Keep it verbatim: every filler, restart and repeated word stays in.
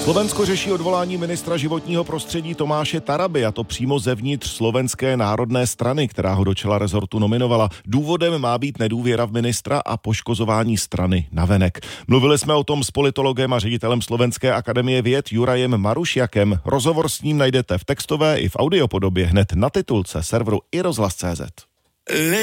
Slovensko řeší odvolání ministra životního prostředí Tomáše Taraby, a to přímo zevnitř Slovenské národné strany, která ho do čela rezortu nominovala. Důvodem má být nedůvěra v ministra a poškozování strany navenek. Mluvili jsme o tom s politologem a ředitelem Slovenské akademie věd Jurajem Marušiakem. Rozhovor s ním najdete v textové i v audiopodobě hned na titulce serveru i rozhlas tečka cé zet.